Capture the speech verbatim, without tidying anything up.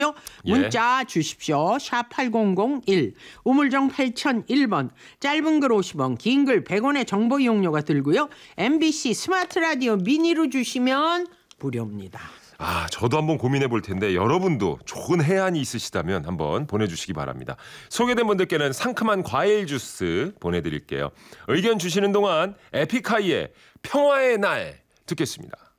문자 주십시오. 샵 팔공공일 우물정 팔공공일 번 짧은 글 오십 원 긴 글 백 원의 정보 이용료가 들고요. 엠비씨 스마트 라디오 미니로 주시면 무료입니다. 아, 저도 한번 고민해 볼 텐데 여러분도 좋은 해안이 있으시다면 한번 보내주시기 바랍니다. 소개된 분들께는 상큼한 과일 주스 보내드릴게요. 의견 주시는 동안 에픽하이의 평화의 날 듣겠습니다.